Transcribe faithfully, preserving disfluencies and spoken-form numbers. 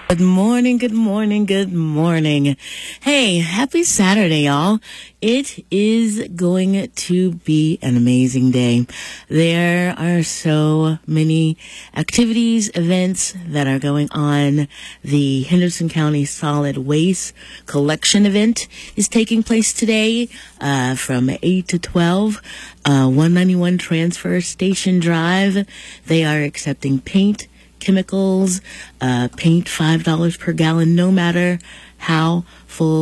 Good morning, good morning, good morning. Hey, happy Saturday, y'all. It is going to be an amazing day. There are so many activities, events that are going on. The Henderson County Solid Waste Collection event is taking place today uh, from eight to twelve. Uh, one ninety-one Transfer Station Drive. They are accepting paint, chemicals, uh, paint five dollars per gallon, no matter how full